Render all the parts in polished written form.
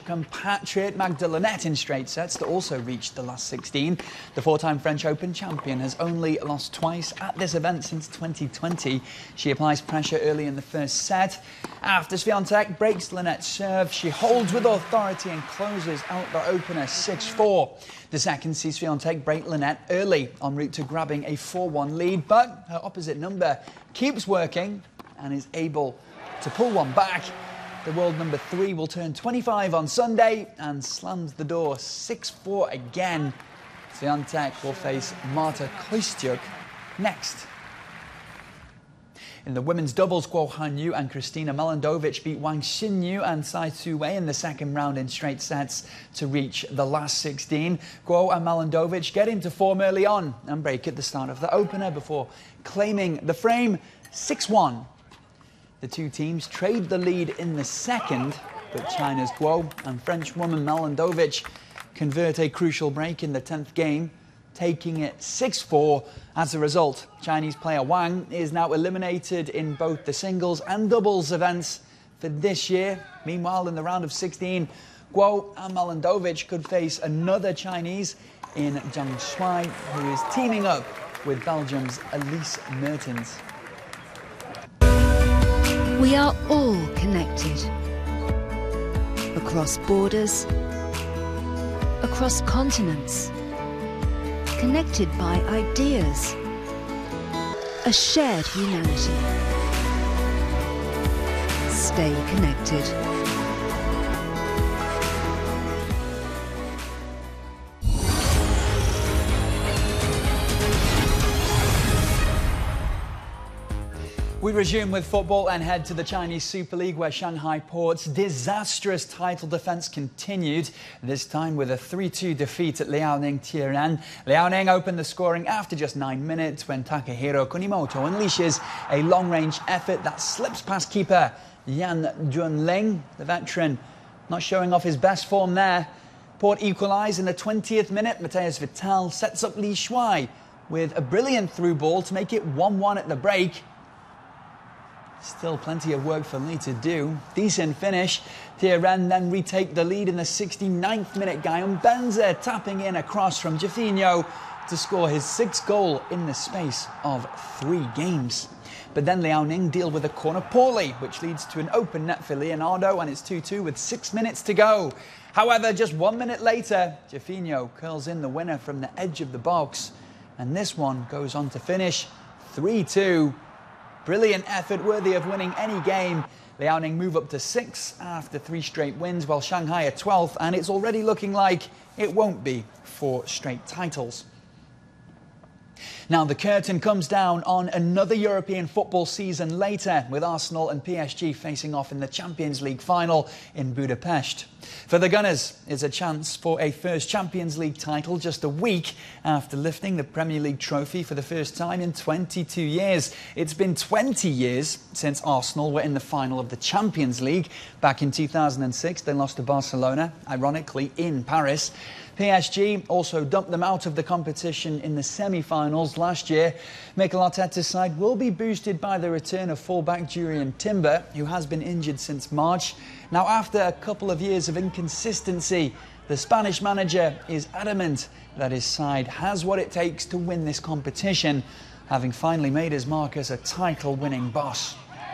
compatriot Magda Linette in straight sets that also reached the last 16. The four-time French Open champion has only lost twice at this event since 2020. She applies pressure early in the first set. After Swiatek breaks Linette's serve, she holds with authority and closes out the opener 6-4. The second sees Swiatek break Linette early, en route to grabbing a 4-1 lead, but her opposite number keeps working and is able to pull one back. The world number 3 will turn 25 on Sunday and slams the door 6-4 again. Swiatek will face Marta Kostyuk next. In the women's doubles, Guo Hanyu and Kristina Mladenovic beat Wang Xinyu and Tsai Tzu-Wei in the second round in straight sets to reach the last 16. Guo and Mladenovic get into form early on and break at the start of the opener before claiming the frame 6-1. The two teams trade the lead in the second, but China's Guo and Frenchwoman Mladenovic convert a crucial break in the 10th game, taking it 6-4. As a result, Chinese player Wang is now eliminated in both the singles and doubles events for this year. Meanwhile, in the round of 16, Guo and Mladenovic could face another Chinese in Zhang Shuai, who is teaming up with Belgium's Elise Mertens. We are all connected. Across borders, across continents. Connected by ideas. A shared humanity. Stay connected. We resume with football and head to the Chinese Super League, where Shanghai Port's disastrous title defence continued, this time with a 3-2 defeat at Liaoning Tianren. Liaoning opened the scoring after just 9 minutes when Takahiro Kunimoto unleashes a long-range effort that slips past keeper Yan Junling, the veteran, not showing off his best form there. Port equalise in the 20th minute. Matthias Vital sets up Li Shuai with a brilliant through ball to make it 1-1 at the break. Still plenty of work for Li to do. Decent finish. Tianren then retake the lead in the 69th minute. Guillaume Benza tapping in a cross from Jafinho to score his 6th goal in the space of 3 games. But then Liaoning deal with a corner poorly, which leads to an open net for Leonardo, and it's 2-2 with 6 minutes to go. However, just 1 minute later, Jafinho curls in the winner from the edge of the box, and this one goes on to finish 3-2. Brilliant effort, worthy of winning any game. Liaoning move up to 6th after 3 straight wins, while Shanghai are 12th, and it's already looking like it won't be 4 straight titles. Now the curtain comes down on another European football season later, with Arsenal and PSG facing off in the Champions League final in Budapest. For the Gunners, it's a chance for a first Champions League title just a week after lifting the Premier League trophy for the first time in 22 years. It's been 20 years since Arsenal were in the final of the Champions League. Back in 2006, they lost to Barcelona, ironically in Paris. PSG also dumped them out of the competition in the semi-finals last year. Mikel Arteta's side will be boosted by the return of fullback Jurrien Timber, who has been injured since March. Now, after a couple of years of inconsistency, the Spanish manager is adamant that his side has what it takes to win this competition, having finally made his mark as a title-winning boss.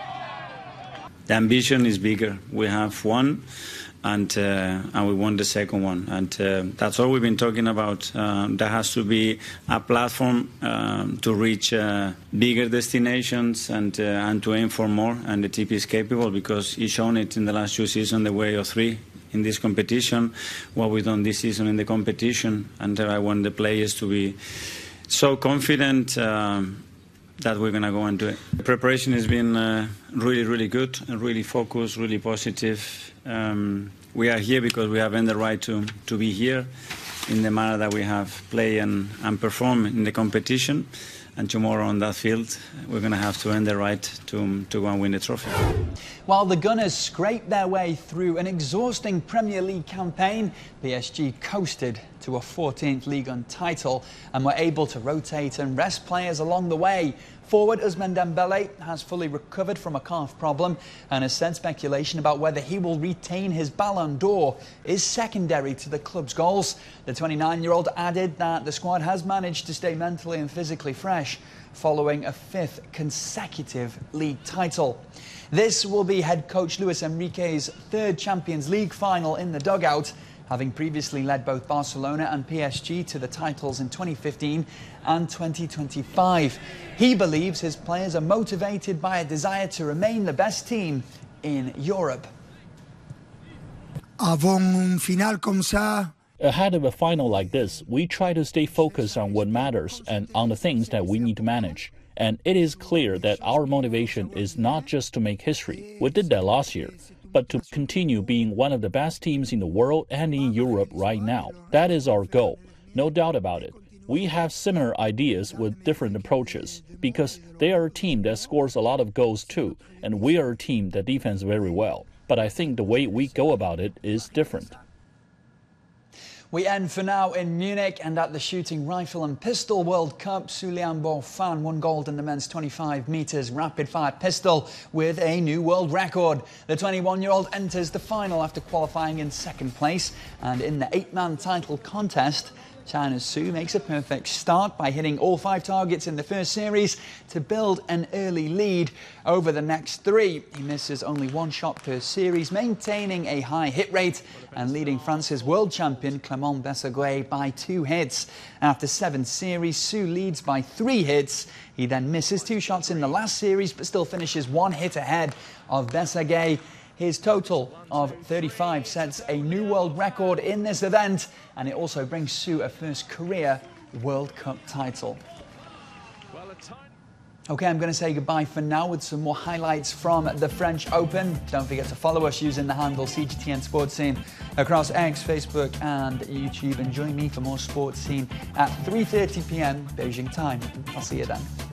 The ambition is bigger. We have one. And we won the second one. And that's all we've been talking about. There has to be a platform to reach bigger destinations and to aim for more. And the TP is capable, because he's shown it in the last 2 seasons, the way of 3 in this competition, what we've done this season in the competition. And I want the players to be so confident that we're going to go into it. The preparation has been really, really good and really focused, really positive. We are here because we have earned the right to be here in the manner that we have played and performed in the competition. And tomorrow on that field, we're going to have to earn the right to go and win the trophy. While the Gunners scraped their way through an exhausting Premier League campaign, PSG coasted to a 14th Ligue 1 title and were able to rotate and rest players along the way. Forward Ousmane Dembele has fully recovered from a calf problem and has said speculation about whether he will retain his Ballon d'Or is secondary to the club's goals. The 29-year-old added that the squad has managed to stay mentally and physically fresh following a 5th consecutive league title. This will be head coach Luis Enrique's 3rd Champions League final in the dugout, having previously led both Barcelona and PSG to the titles in 2015 and 2025. He believes his players are motivated by a desire to remain the best team in Europe. Ahead of a final like this, we try to stay focused on what matters and on the things that we need to manage. And it is clear that our motivation is not just to make history. We did that last year, but to continue being one of the best teams in the world and in Europe right now. That is our goal, no doubt about it. We have similar ideas with different approaches because they are a team that scores a lot of goals too, and we are a team that defends very well. But I think the way we go about it is different. We end for now in Munich and at the Shooting Rifle and Pistol World Cup. Souleymane Bofan won gold in the men's 25 metres rapid-fire pistol with a new world record. The 21-year-old enters the final after qualifying in 2nd place, and in the 8-man title contest, China's Su makes a perfect start by hitting all 5 targets in the first series to build an early lead over the next 3. He misses only 1 shot per series, maintaining a high hit rate and leading France's world champion Clément Bessèguet by 2 hits. After 7 series, Su leads by 3 hits. He then misses 2 shots in the last series but still finishes 1 hit ahead of Bessèguet. His total of 35 sets a new world record in this event, and it also brings Su a first career World Cup title. OK, I'm going to say goodbye for now with some more highlights from the French Open. Don't forget to follow us using the handle CGTN Sports Scene across X, Facebook and YouTube. And join me for more Sports Scene at 3:30 p.m. Beijing time. I'll see you then.